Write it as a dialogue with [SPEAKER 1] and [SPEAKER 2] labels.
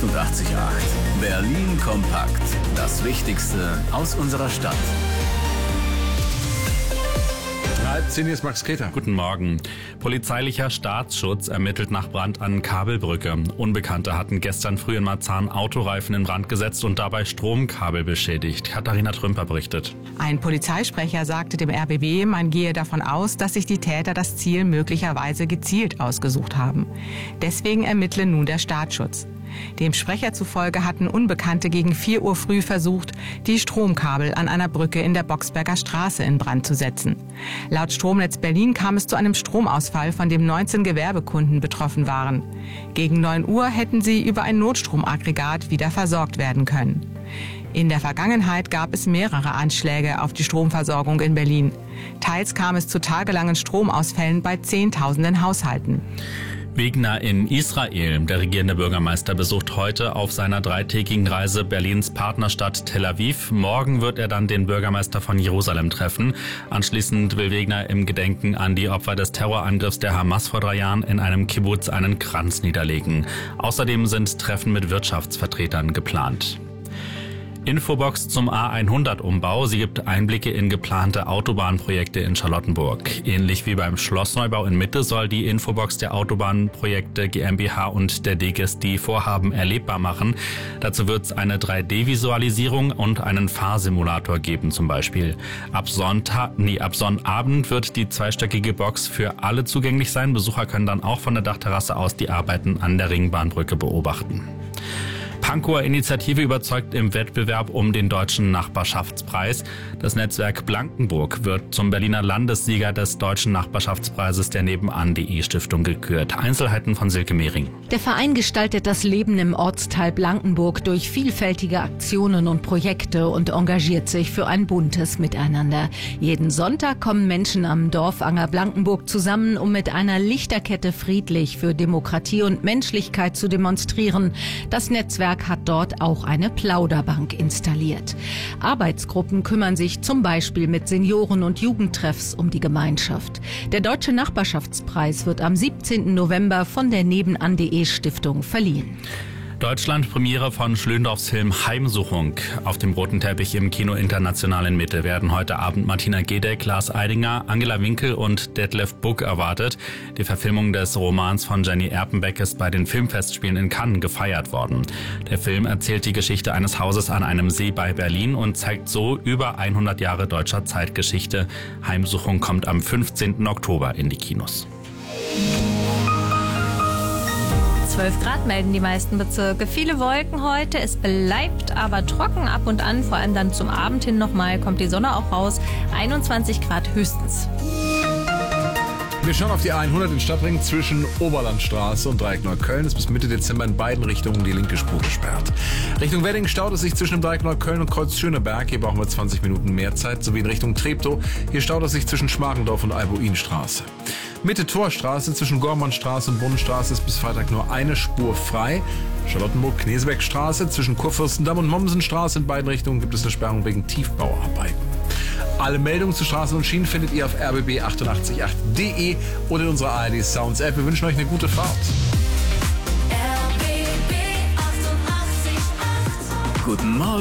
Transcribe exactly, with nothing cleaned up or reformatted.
[SPEAKER 1] achtundachtzig Komma acht. Berlin kompakt. Das Wichtigste aus unserer Stadt.
[SPEAKER 2] Halb zehn ist Max Keter.
[SPEAKER 3] Guten Morgen. Polizeilicher Staatsschutz ermittelt nach Brand an Kabelbrücke. Unbekannte hatten gestern früh in Marzahn Autoreifen in Brand gesetzt und dabei Stromkabel beschädigt. Katharina Trümper berichtet.
[SPEAKER 4] Ein Polizeisprecher sagte dem R B B, man gehe davon aus, dass sich die Täter das Ziel möglicherweise gezielt ausgesucht haben. Deswegen ermittle nun der Staatsschutz. Dem Sprecher zufolge hatten Unbekannte gegen vier Uhr früh versucht, die Stromkabel an einer Brücke in der Boxberger Straße in Brand zu setzen. Laut Stromnetz Berlin kam es zu einem Stromausfall, von dem neunzehn Gewerbekunden betroffen waren. Gegen neun Uhr hätten sie über ein Notstromaggregat wieder versorgt werden können. In der Vergangenheit gab es mehrere Anschläge auf die Stromversorgung in Berlin. Teils kam es zu tagelangen Stromausfällen bei Zehntausenden Haushalten.
[SPEAKER 3] Wegner in Israel. Der regierende Bürgermeister besucht heute auf seiner dreitägigen Reise Berlins Partnerstadt Tel Aviv. Morgen wird er dann den Bürgermeister von Jerusalem treffen. Anschließend will Wegner im Gedenken an die Opfer des Terrorangriffs der Hamas vor drei Jahren in einem Kibbutz einen Kranz niederlegen. Außerdem sind Treffen mit Wirtschaftsvertretern geplant. Infobox zum A hundert Umbau. Sie gibt Einblicke in geplante Autobahnprojekte in Charlottenburg. Ähnlich wie beim Schlossneubau in Mitte soll die Infobox der Autobahnprojekte GmbH und der D G S die Vorhaben erlebbar machen. Dazu wird es eine drei D Visualisierung und einen Fahrsimulator geben zum Beispiel. Ab Sonntag, nee, ab Sonnabend wird die zweistöckige Box für alle zugänglich sein. Besucher können dann auch von der Dachterrasse aus die Arbeiten an der Ringbahnbrücke beobachten. Pankower Initiative überzeugt im Wettbewerb um den Deutschen Nachbarschaftspreis. Das Netzwerk Blankenburg wird zum Berliner Landessieger des Deutschen Nachbarschaftspreises der Nebenan.de Stiftung gekürt. Einzelheiten von Silke Mehring.
[SPEAKER 5] Der Verein gestaltet das Leben im Ortsteil Blankenburg durch vielfältige Aktionen und Projekte und engagiert sich für ein buntes Miteinander. Jeden Sonntag kommen Menschen am Dorfanger Blankenburg zusammen, um mit einer Lichterkette friedlich für Demokratie und Menschlichkeit zu demonstrieren. Das Netzwerk hat dort auch eine Plauderbank installiert. Arbeitsgruppen kümmern sich zum Beispiel mit Senioren- und Jugendtreffs um die Gemeinschaft. Der Deutsche Nachbarschaftspreis wird am siebzehnten November von der Nebenan.de Stiftung verliehen.
[SPEAKER 3] Deutschland-Premiere von Schlöndorffs Film Heimsuchung. Auf dem roten Teppich im Kino International in Mitte werden heute Abend Martina Gedeck, Lars Eidinger, Angela Winkel und Detlef Buck erwartet. Die Verfilmung des Romans von Jenny Erpenbeck ist bei den Filmfestspielen in Cannes gefeiert worden. Der Film erzählt die Geschichte eines Hauses an einem See bei Berlin und zeigt so über hundert Jahre deutscher Zeitgeschichte. Heimsuchung kommt am fünfzehnten Oktober in die Kinos.
[SPEAKER 6] zwölf Grad melden die meisten Bezirke. Viele Wolken heute. Es bleibt aber trocken ab und an. Vor allem dann zum Abend hin nochmal kommt die Sonne auch raus. einundzwanzig Grad höchstens.
[SPEAKER 2] Wir schauen auf die A hundert in Stadtring zwischen Oberlandstraße und Dreieck Neukölln. Ist bis Mitte Dezember in beiden Richtungen die linke Spur gesperrt. Richtung Wedding staut es sich zwischen dem Dreieck Neukölln und Kreuz Schöneberg. Hier brauchen wir zwanzig Minuten mehr Zeit. Sowie in Richtung Treptow. Hier staut es sich zwischen Schmargendorf und Albuinstraße. Mitte Torstraße zwischen Gormannstraße und Brunnenstraße ist bis Freitag nur eine Spur frei. Charlottenburg-Knesebeckstraße zwischen Kurfürstendamm und Mommsenstraße in beiden Richtungen gibt es eine Sperrung wegen Tiefbauarbeiten. Alle Meldungen zu Straßen und Schienen findet ihr auf r b b achtundachtzig Komma acht punkt de oder in unserer A R D Sounds App. Wir wünschen euch eine gute Fahrt.
[SPEAKER 1] Guten Morgen.